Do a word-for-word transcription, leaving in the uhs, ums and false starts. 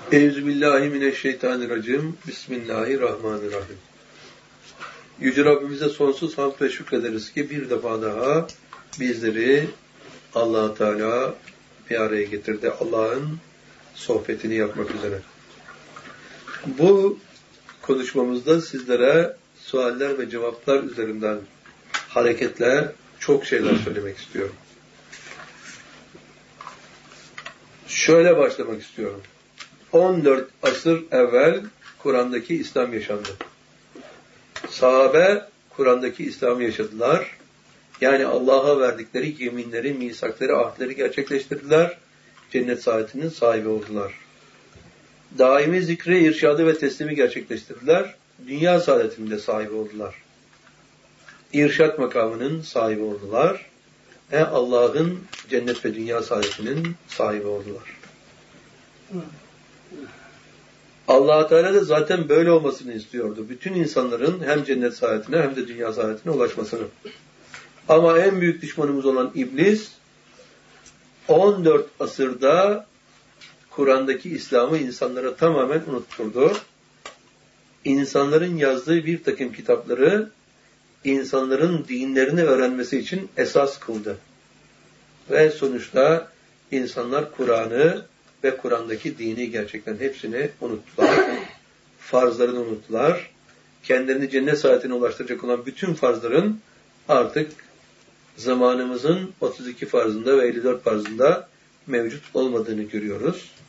Euzubillahimineşşeytanirracim. Bismillahirrahmanirrahim. Yüce Rabbimize sonsuz hamd ve şükrederiz ki bir defa daha bizleri Allah-u Teala bir araya getirdi. Allah'ın sohbetini yapmak üzere. Bu konuşmamızda sizlere sualler ve cevaplar üzerinden hareketle çok şeyler söylemek istiyorum. Şöyle başlamak istiyorum. on dört asır evvel Kur'an'daki İslam yaşandı. Sahabe Kur'an'daki İslam'ı yaşadılar. Yani Allah'a verdikleri yeminleri, misakları, ahdleri gerçekleştirdiler. Cennet saadetinin sahibi oldular. Daimi zikri, irşadı ve teslimi gerçekleştirdiler. Dünya saadetinin de sahibi oldular. İrşad makamının sahibi oldular. Ve Allah'ın cennet ve dünya saadetinin sahibi oldular. Allah-u Teala da zaten böyle olmasını istiyordu. Bütün insanların hem cennet saadetine hem de dünya saadetine ulaşmasını. Ama en büyük düşmanımız olan İblis on dört asırda Kur'an'daki İslam'ı insanlara tamamen unutturdu. İnsanların yazdığı bir takım kitapları insanların dinlerini öğrenmesi için esas kıldı. Ve sonuçta insanlar Kur'an'ı ve Kur'an'daki dini gerçekten hepsini unuttular. Farzlarını unuttular. Kendilerini cennet saadetine ulaştıracak olan bütün farzların artık zamanımızın otuz iki farzında ve elli dört farzında mevcut olmadığını görüyoruz.